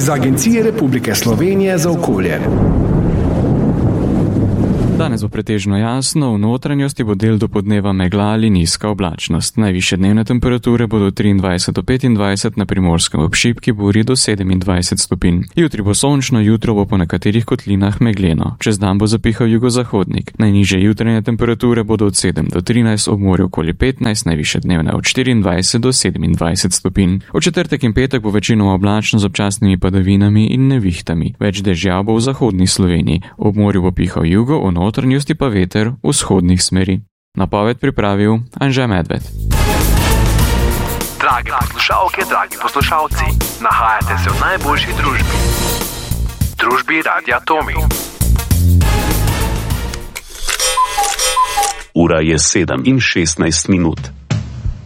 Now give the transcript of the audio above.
z Agencije Republike Slovenije za okolje. Danes bo pretežno jasno, v notranjosti bo del dopoldneva megla ali nizka oblačnost. Najvišje dnevne temperature bodo 23 do 25, na Primorskem ob šibki buri do 27 stopinj. Jutri bo sončno, jutro bo po nekaterih kotlinah megleno. Čez dan bo zapihal jugozahodnik. Najnižje jutranje temperature bodo od 7 do 13, ob morju okoli 15, najvišje dnevne od 24 do 27 stopinj. V četrtek in petek bo večinoma oblačno z občasnimi padavinami in nevihtami. Več dežja bo v zahodni Sloveniji. Ob morju bo pihal jugo, v notranjosti pa veter vzhodnih smeri. Napoved pripravil Anže Medved. Drage poslušalke, dragi poslušalci, nahajate se v najboljši družbi. Družbi Radia Tomi. Ura je 7:16.